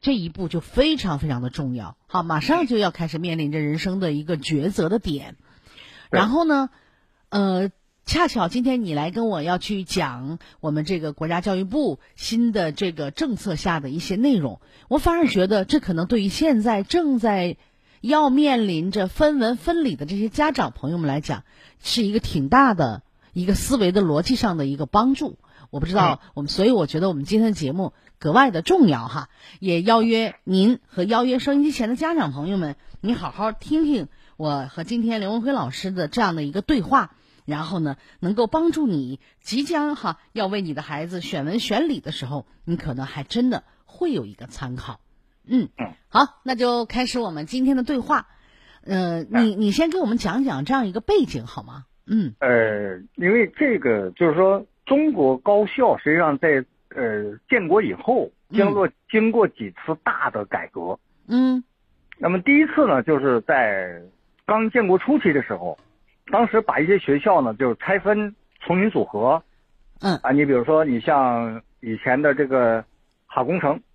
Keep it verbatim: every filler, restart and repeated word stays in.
这一步就非常非常的重要。好，马上就要开始面临着人生的一个抉择的点。然后呢，呃，恰巧今天你来跟我要去讲我们这个国家教育部新的这个政策下的一些内容，我反而觉得这可能对于现在正在要面临着分文分理的这些家长朋友们来讲，是一个挺大的一个思维的逻辑上的一个帮助。我不知道我们，所以我觉得我们今天的节目格外的重要哈，也邀约您和邀约收音机前的家长朋友们，你好好听听我和今天刘文辉老师的这样的一个对话，然后呢，能够帮助你即将哈要为你的孩子选文选理的时候，你可能还真的会有一个参考。嗯，好，那就开始我们今天的对话。呃，你你先给我们讲讲这样一个背景好吗？嗯， 呃，因为这个就是说，中国高校实际上在呃建国以后，经过、嗯、经过几次大的改革。 嗯， 那么第一次呢，就是在刚建国初期的时候，当时把一些学校呢就拆分丛林组合。 嗯啊，你比如说，你像以前的这个哈工程